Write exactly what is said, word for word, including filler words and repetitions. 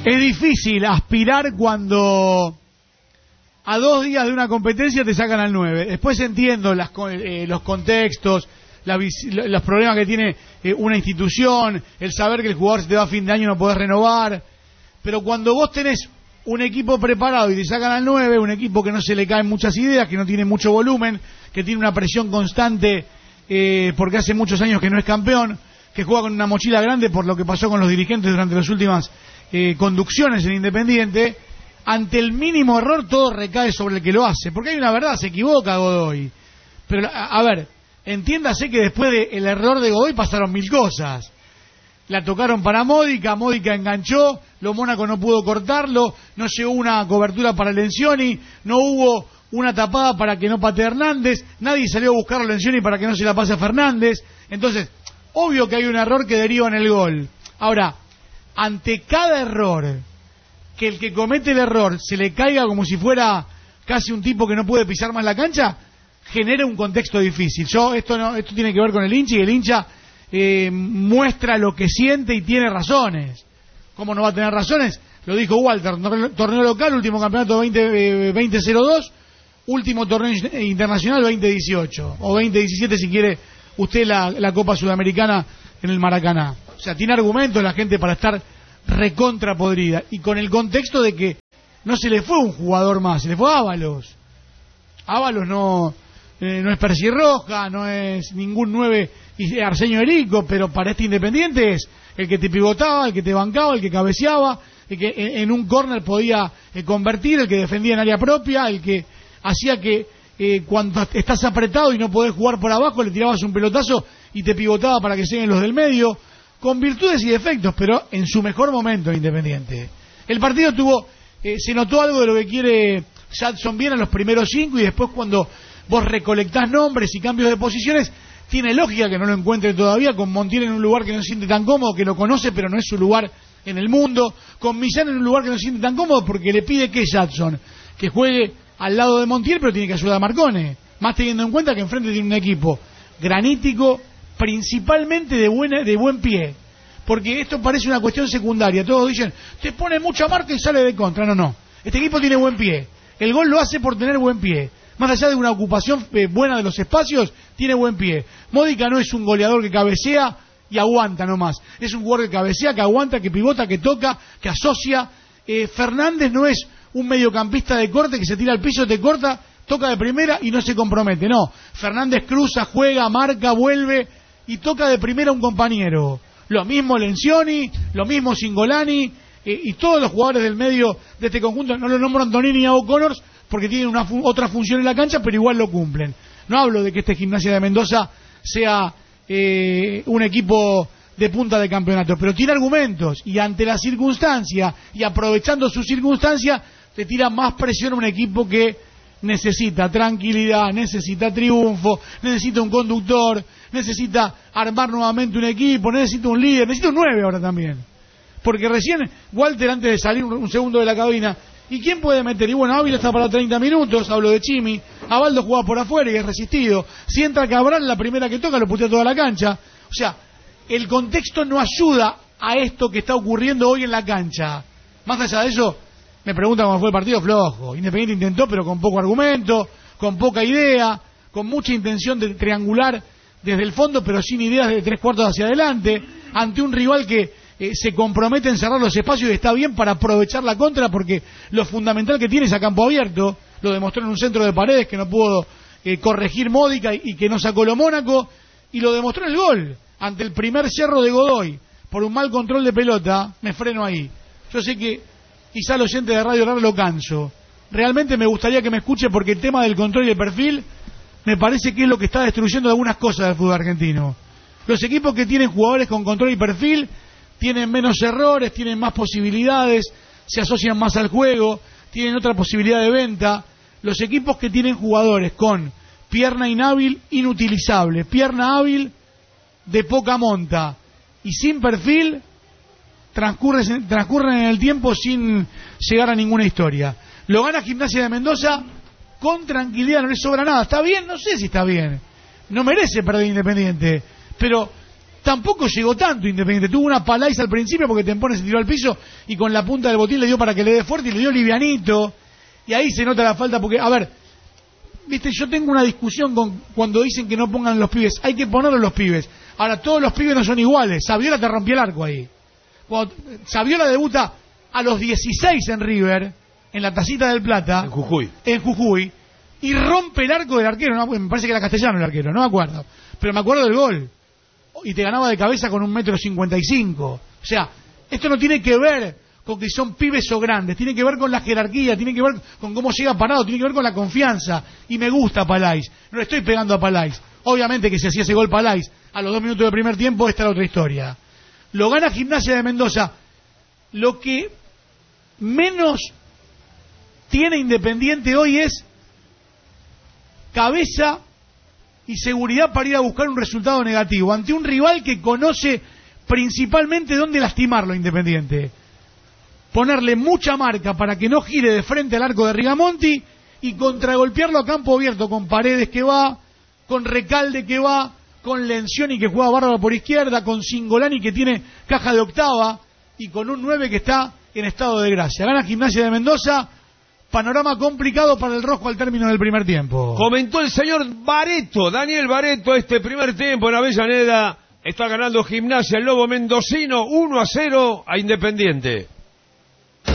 Es difícil aspirar cuando a dos días de una competencia te sacan al nueve. Después entiendo las, eh, los contextos, la, los problemas que tiene eh, una institución, el saber que el jugador se te va a fin de año y no podés renovar. Pero cuando vos tenés un equipo preparado y te sacan al nueve, un equipo que no se le caen muchas ideas, que no tiene mucho volumen, que tiene una presión constante eh, porque hace muchos años que no es campeón, que juega con una mochila grande por lo que pasó con los dirigentes durante las últimas eh, conducciones en Independiente, ante el mínimo error todo recae sobre el que lo hace, porque hay una verdad, se equivoca Godoy, pero a, a ver, entiéndase que después del error de Godoy pasaron mil cosas. La tocaron para Módica, Módica enganchó, lo Mónaco no pudo cortarlo, no llegó una cobertura para Lencioni, no hubo una tapada para que no patee Hernández, nadie salió a buscar a Lencioni para que no se la pase a Fernández. Entonces, obvio que hay un error que deriva en el gol. Ahora, ante cada error, que el que comete el error se le caiga como si fuera casi un tipo que no puede pisar más la cancha, genera un contexto difícil. Yo, esto no, esto tiene que ver con el hincha, y el hincha eh, muestra lo que siente y tiene razones. ¿Cómo no va a tener razones? Lo dijo Walter, torneo local, último campeonato veinte cero dos, último torneo internacional veinte dieciocho, o veinte diecisiete si quiere usted la, la Copa Sudamericana en el Maracaná. O sea, tiene argumentos la gente para estar recontra podrida, y con el contexto de que no se le fue un jugador más, se le fue Ábalos. Ábalos no, eh, no es Persirroja, no es ningún nueve Arsenio Erico, pero para este Independiente es el que te pivotaba, el que te bancaba, el que cabeceaba, el que en, en un córner podía eh, convertir, el que defendía en área propia, el que hacía que eh, cuando estás apretado y no podés jugar por abajo le tirabas un pelotazo y te pivotaba para que lleguen los del medio, con virtudes y defectos, pero en su mejor momento Independiente. El partido tuvo, eh, se notó algo de lo que quiere Jadson bien en los primeros cinco, y después cuando vos recolectás nombres y cambios de posiciones, tiene lógica que no lo encuentre todavía, con Montiel en un lugar que no se siente tan cómodo, que lo conoce pero no es su lugar en el mundo, con Millán en un lugar que no se siente tan cómodo porque le pide que Jadson, que juegue al lado de Montiel, pero tiene que ayudar a Marcone, más teniendo en cuenta que enfrente tiene un equipo granítico, principalmente de buena, de buen pie, porque esto parece una cuestión secundaria. Todos dicen, te pone mucha marca y sale de contra. No, no, este equipo tiene buen pie, el gol lo hace por tener buen pie, más allá de una ocupación eh, buena de los espacios, tiene buen pie. Módica no es un goleador que cabecea y aguanta nomás, es un jugador que cabecea, que aguanta, que pivota, que toca, que asocia. eh, Fernández no es un mediocampista de corte que se tira al piso, te corta, toca de primera y no se compromete. No, Fernández cruza, juega, marca, vuelve y toca de primera a un compañero. Lo mismo Lencioni, lo mismo Cingolani, eh, y todos los jugadores del medio de este conjunto. No lo nombro Antonini ni a O'Connor porque tienen una fu- otra función en la cancha, pero igual lo cumplen. No hablo de que este Gimnasia de Mendoza sea eh, un equipo de punta de campeonato, pero tiene argumentos, y ante la circunstancia y aprovechando su circunstancia le tira más presión a un equipo que necesita tranquilidad, necesita triunfo, necesita un conductor, necesita armar nuevamente un equipo, necesita un líder, necesita un nueve ahora también. Porque recién Walter, antes de salir un, un segundo de la cabina, ¿y quién puede meter? Y bueno, Ávila está para treinta minutos, hablo de Chimi, Abaldo juega por afuera y es resistido, si entra Cabral, la primera que toca lo putea toda la cancha. O sea, el contexto no ayuda a esto que está ocurriendo hoy en la cancha. Más allá de eso, me preguntan cómo fue el partido. Flojo. Independiente intentó, pero con poco argumento, con poca idea, con mucha intención de triangular desde el fondo, pero sin ideas de tres cuartos hacia adelante, ante un rival que eh, se compromete a encerrar los espacios y está bien para aprovechar la contra, porque lo fundamental que tiene es a campo abierto. Lo demostró en un centro de Paredes que no pudo eh, corregir Módica y, y que no sacó lo Mónaco, y lo demostró en el gol, ante el primer cerro de Godoy, por un mal control de pelota. Me freno ahí. Yo sé que quizá el oyente de Radio Raro lo canso. Realmente me gustaría que me escuche, porque el tema del control y el perfil me parece que es lo que está destruyendo algunas cosas del fútbol argentino. Los equipos que tienen jugadores con control y perfil tienen menos errores, tienen más posibilidades, se asocian más al juego, tienen otra posibilidad de venta. Los equipos que tienen jugadores con pierna inhábil, inutilizable, pierna hábil, de poca monta y sin perfil, transcurren, transcurren en el tiempo sin llegar a ninguna historia. Lo gana Gimnasia de Mendoza con tranquilidad, no le sobra nada. ¿Está bien? No sé si está bien. No merece perder Independiente, pero Tampoco llegó tanto Independiente. Tuvo una Palais al principio porque Tempone se tiró al piso y con la punta del botín le dio para que le dé fuerte y le dio livianito. Y ahí se nota la falta porque, a ver, viste, yo tengo una discusión con cuando dicen que no pongan los pibes. Hay que ponerlos los pibes. Ahora, todos los pibes no son iguales. Saviola te rompió el arco ahí. Cuando Saviola debuta a los dieciséis en River, en la Tacita del Plata. En Jujuy. En Jujuy. Y rompe el arco del arquero. ¿No? Me parece que era castellano el arquero, no me acuerdo. Pero me acuerdo del gol. Y te ganaba de cabeza con un metro cincuenta y cinco. O sea, esto no tiene que ver con que son pibes o grandes, tiene que ver con la jerarquía, tiene que ver con cómo llega parado, tiene que ver con la confianza. Y me gusta Palais. No le estoy pegando a Palais. Obviamente que si hacía ese gol Palais a los dos minutos del primer tiempo, esta era otra historia. Lo gana Gimnasia de Mendoza. Lo que menos tiene Independiente hoy es cabeza y seguridad para ir a buscar un resultado negativo ante un rival que conoce principalmente dónde lastimarlo Independiente. Ponerle mucha marca para que no gire de frente al arco de Rigamonti y contragolpearlo a campo abierto con Paredes que va, con Recalde que va, con Lencioni que juega bárbaro por izquierda, con Cingolani que tiene caja de octava y con un nueve que está en estado de gracia. Gana Gimnasia de Mendoza. Panorama complicado para el rojo al término del primer tiempo. Comentó el señor Bareto, Daniel Bareto, este primer tiempo en Avellaneda. Está ganando Gimnasia, el lobo mendocino, uno a cero a Independiente.